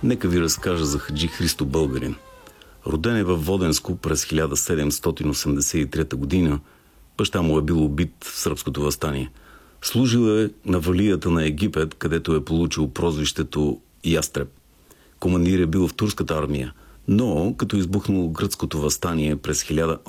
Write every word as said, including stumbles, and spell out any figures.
Нека ви разкажа за хаджи Христо Българин. Роден е във Воденско през хиляда седемстотин осемдесет и трета година. Баща му е бил убит в сръбското въстание. Служил е на валията на Египет, където е получил прозвището Ястреб. Командир е бил в турската армия, но като избухнало гръцкото въстание през хиляда